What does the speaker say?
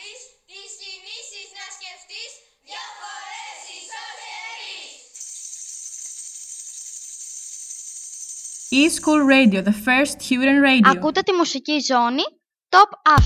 πεις, τις κινήσεις να σκεφτείς, δυο φορές ισοσχερείς. E-School Radio, the first student radio. Ακούτε τη μουσική ζώνη Top After.